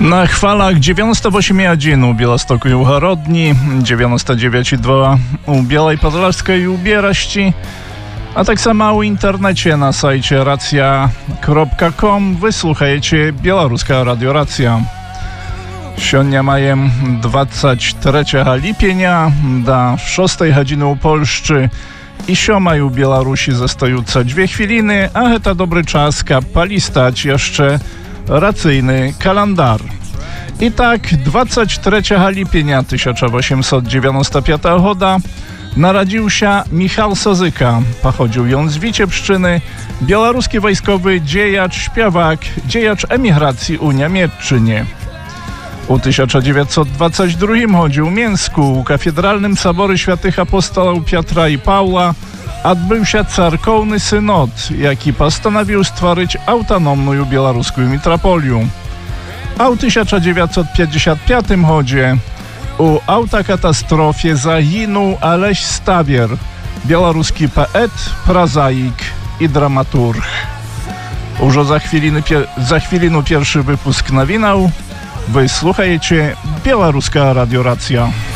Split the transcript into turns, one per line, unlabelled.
На хвалах 98,1 у Białegostoku i Ucharodni, 99,2 u Białej Podlaskiej i u Bieraści, a tak samo u internecie na sajcie racja.com wysłuchajcie Białoruska Radio Racja. Сегодня маем 23 липеня до 6 godziny u Polszczy i siomaj u Białorusi zostające 2 chwiliny, a to dobry czas, kap polistać jeszcze racyjny kalendar. I tak 23 lipienia 1895 года narodził się Michał Sozyka. Pochodził on z Wiciebszczyny, białoruski wojskowy dziejacz, śpiewak, dziejacz emigracji u Niemiecczynie. U 1922 chodził w Mięsku, u Kafedralnym Sobory Świętych Apostołów Piotra i Pawła odbył się cerkowny synod, jaki postanowił stworzyć autonomną białoruską metropolię. A w 1955 chodzie u autokatastrofie zaginął Aleś Stawier, białoruski poet, prozaik i dramaturg. Już za chwilę pierwszy wypusk nowinał. Wysłuchajcie Białoruska Radio Racja.